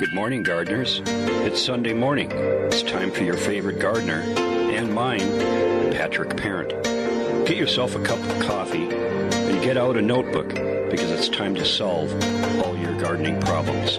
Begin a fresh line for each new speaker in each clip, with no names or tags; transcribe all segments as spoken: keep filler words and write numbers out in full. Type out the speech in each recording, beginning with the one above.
Good morning, gardeners. It's Sunday morning. It's time for your favorite gardener, and mine, Patrick Parent. Get yourself a cup of coffee and get out a notebook, because it's time to solve all your gardening problems.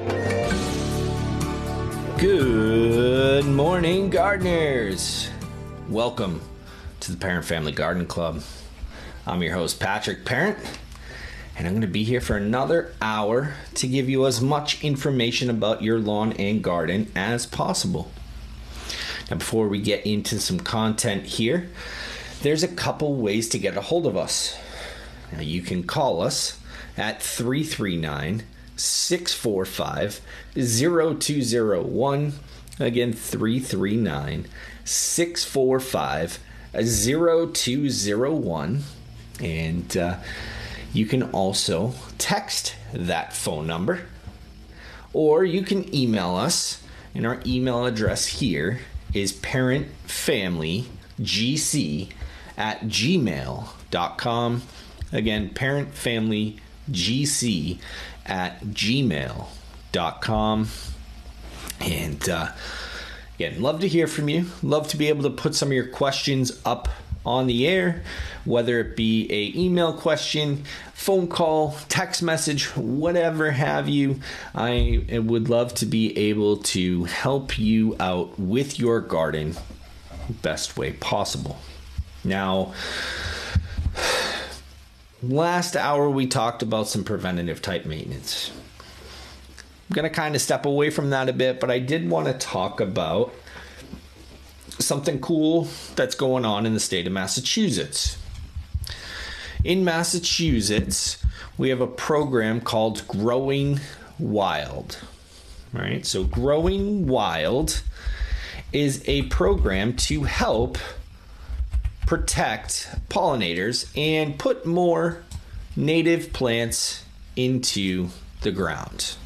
Good morning, gardeners. Welcome to the Parent Family Garden Club. I'm your host, Patrick Parent, and I'm going to be here for another hour to give you as much information about your lawn and garden as possible. Now, before we get into some content here, there's a couple ways to get a hold of us. Now, you can call us at three three nine, six four five, zero two zero one. Again, three three nine, six four five, zero two zero one. And uh, you can also text that phone number, or you can email us, and our email address here is parentfamilygc at gmail dot com. Again, parentfamilygc at gmail dot com. And uh, again, love to hear from you. Love to be able to put some of your questions up on the air, whether it be a email question, phone call, text message, whatever have you. I would love to be able to help you out with your garden best way possible. Now, last hour we talked about some preventative type maintenance. I'm going to kind of step away from that a bit, but I did want to talk about something cool that's going on in the state of Massachusetts. In Massachusetts, we have a program called Growing Wild. Right? So Growing Wild is a program to help protect pollinators and put more native plants into the ground.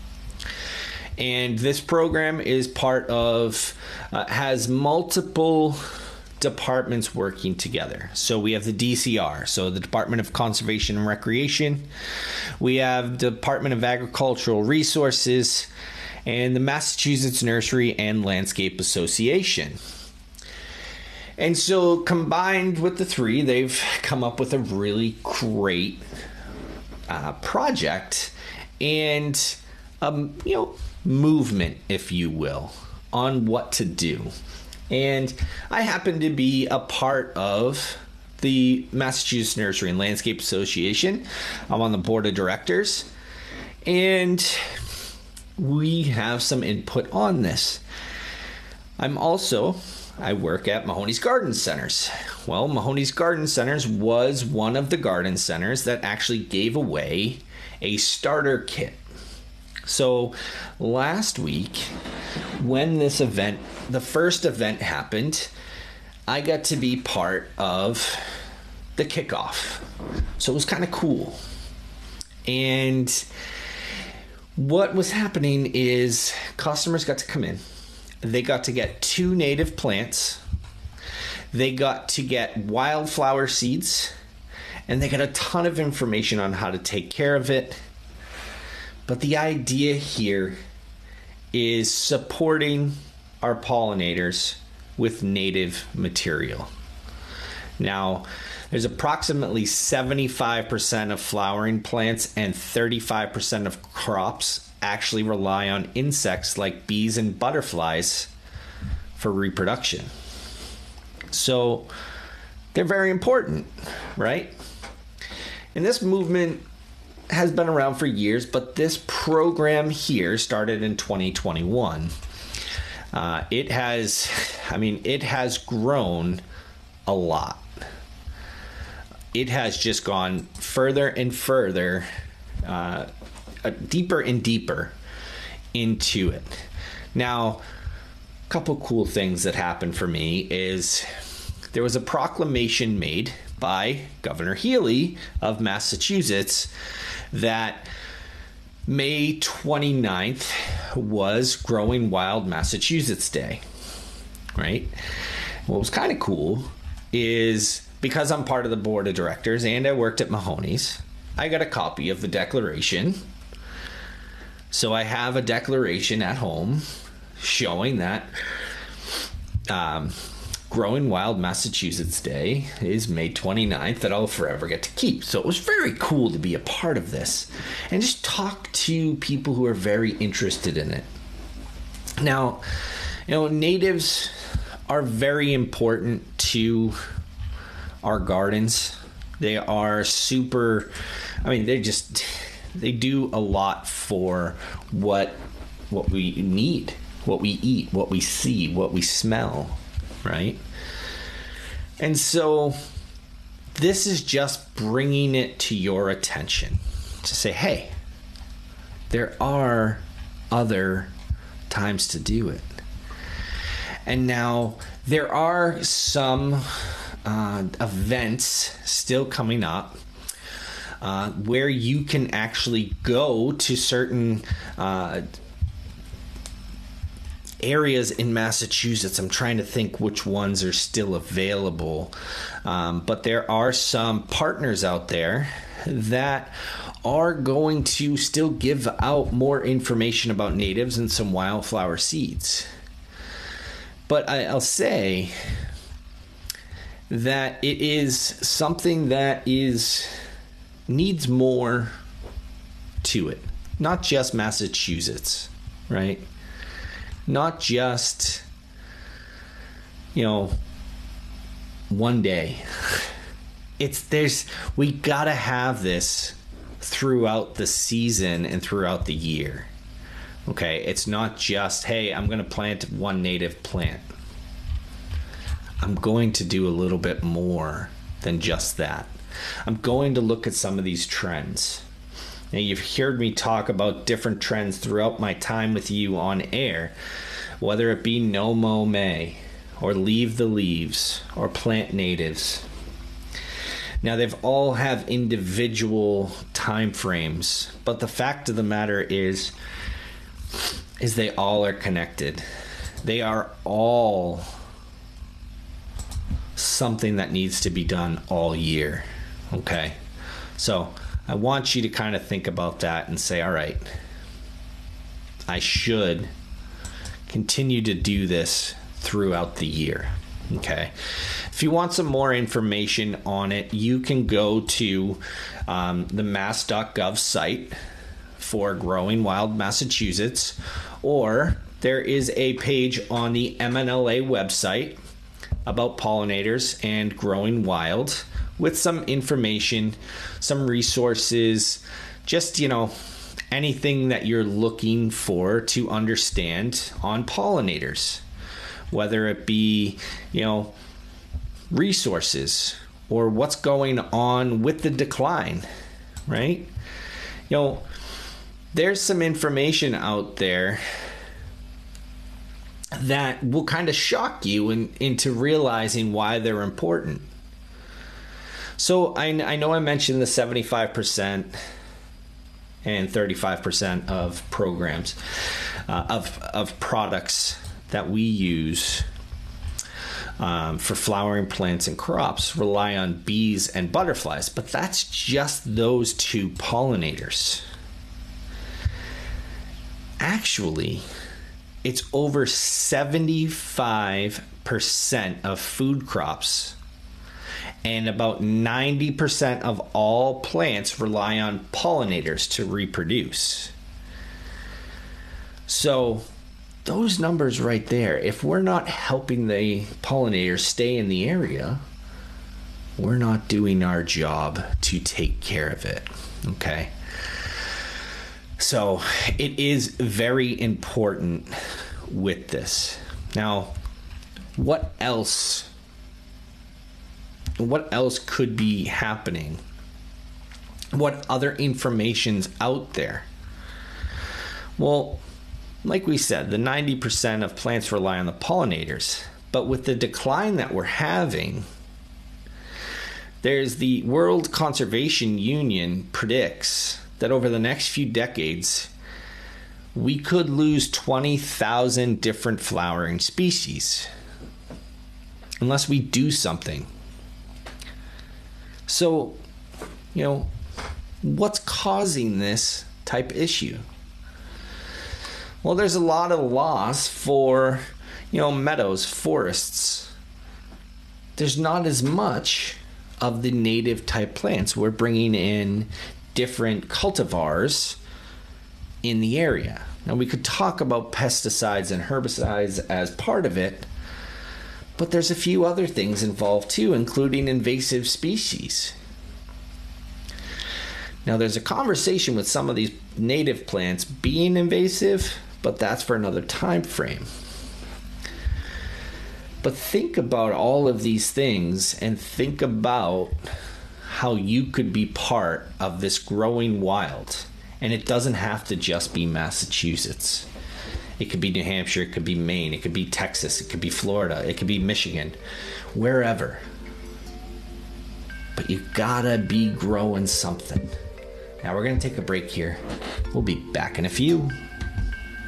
And this program is part of, uh, has multiple departments working together. So we have the D C R, so the Department of Conservation and Recreation. We have Department of Agricultural Resources and the Massachusetts Nursery and Landscape Association. And so combined with the three, they've come up with a really great uh, project and, um, you know, movement, if you will, on what to do. And I happen to be a part of the Massachusetts Nursery and Landscape Association. I'm on the board of directors, and we have some input on this. I'm also, I work at Mahoney's Garden Centers. Well, Mahoney's Garden Centers was one of the garden centers that actually gave away a starter kit. So last week, when this event, the first event happened, I got to be part of the kickoff. So it was kind of cool. And what was happening is customers got to come in. They got to get two native plants. They got to get wildflower seeds. And they got a ton of information on how to take care of it. But the idea here is supporting our pollinators with native material. Now, there's approximately seventy-five percent of flowering plants and thirty-five percent of crops actually rely on insects like bees and butterflies for reproduction. So they're very important, right? And this movement has been around for years, but this program here started in twenty twenty-one. Uh, it has, I mean, it has grown a lot. It has just gone further and further, uh, uh, deeper and deeper into it. Now, a couple cool things that happened for me is there was a proclamation made by Governor Healey of Massachusetts that May twenty-ninth was Growing Wild Massachusetts Day, right? What was kind of cool is because I'm part of the board of directors and I worked at Mahoney's, I got a copy of the declaration So I have a declaration at home showing that um, Growing Wild Massachusetts Day is May twenty-ninth that I'll forever get to keep. So it was very cool to be a part of this and just talk to people who are very interested in it. Now, you know, natives are very important to our gardens. They are super, I mean, they just, they do a lot for what what we need, what we eat, what we see, what we smell, right? And so this is just bringing it to your attention to say, hey, there are other times to do it. And now there are some uh, events still coming up uh, where you can actually go to certain uh, areas in Massachusetts. I'm trying to think which ones are still available. Um, but there are some partners out there that are going to still give out more information about natives and some wildflower seeds. But I, I'll say that it is something that is needs more to it. Not just Massachusetts, right? Not just, you know, one day. It's there's we gotta have this throughout the season and throughout the year. Okay, it's not just, hey, I'm going to plant one native plant. I'm going to do a little bit more than just that. I'm going to look at some of these trends. Now, you've heard me talk about different trends throughout my time with you on air, whether it be No Mow May, or Leave the Leaves, or Plant Natives. Now, they've all have individual time frames, but the fact of the matter is, is they all are connected. They are all something that needs to be done all year. Okay? So I want you to kind of think about that and say, all right, I should continue to do this throughout the year. Okay? If you want some more information on it, you can go to um, the mass dot gov site for Growing Wild Massachusetts, or there is a page on the M N L A website about pollinators and growing wild with some information, some resources, just, you know, anything that you're looking for to understand on pollinators, whether it be, you know, resources or what's going on with the decline, right? You know, there's some information out there that will kind of shock you in, into realizing why they're important. So I, I know I mentioned the seventy-five percent and thirty-five percent of programs, uh, of, of products that we use um, for flowering plants and crops rely on bees and butterflies, but that's just those two pollinators. Actually, it's over seventy-five percent of food crops, and about ninety percent of all plants rely on pollinators to reproduce. So those numbers right there, if we're not helping the pollinators stay in the area, we're not doing our job to take care of it. Okay? So it is very important with this. Now, what else? What else could be happening? What other information's out there? Well, like we said, the ninety percent of plants rely on the pollinators. But with the decline that we're having, there's the World Conservation Union predicts that over the next few decades, we could lose twenty thousand different flowering species unless we do something. So, you know, what's causing this type issue? Well, there's a lot of loss for, you know, meadows, forests. There's not as much of the native type plants. We're bringing in different cultivars in the area. Now, we could talk about pesticides and herbicides as part of it, but there's a few other things involved too, including invasive species. Now, there's a conversation with some of these native plants being invasive, but that's for another time frame. But think about all of these things and think about how you could be part of this growing wild. And it doesn't have to just be Massachusetts. It could be New Hampshire, it could be Maine, it could be Texas, it could be Florida, it could be Michigan, wherever. But you gotta be growing something. Now we're gonna take a break here. We'll be back in a few.